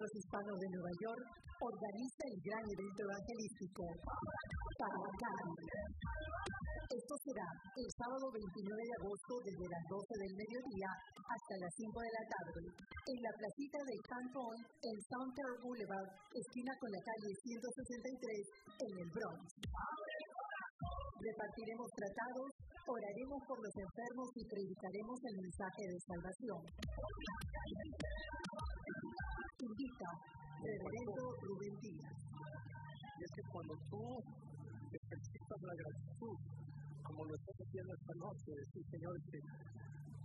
Los Hispanos de Nueva York organiza el gran evento evangelístico Paracán. Esto será el sábado 29 de agosto desde las 12 del mediodía hasta las 5 de la tarde en la placita de Canton en Sunter Boulevard, esquina con la calle 163 en el Bronx. Repartiremos tratados, oraremos por los enfermos y predicaremos el mensaje de salvación. Invita Reverendo Rubén Díaz. Y es que cuando tú ejercitas la gratitud, como lo estás haciendo esta noche, decir, Señor,